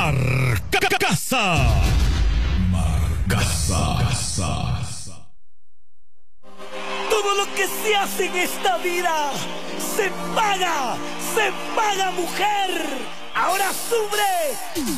Marcasa. Marcasa. Todo lo que se hace en esta vida se paga, mujer. Ahora sube.